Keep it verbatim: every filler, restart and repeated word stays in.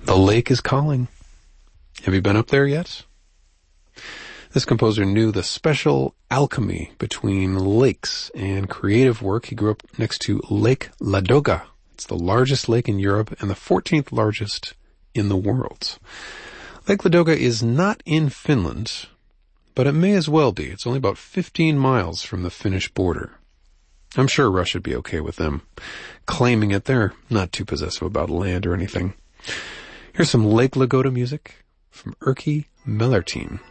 The lake is calling. Have you been up there yet? This composer knew the special alchemy between lakes and creative work. He grew up next to Lake Ladoga. It's the largest lake in Europe and the fourteenth largest in the world. Lake Ladoga is not in Finland, but it may as well be. It's only about fifteen miles from the Finnish border. I'm sure Russia would be okay with them claiming it. They're not too possessive about land or anything. Here's some Lake Ladoga music from Erkki Mellerteen.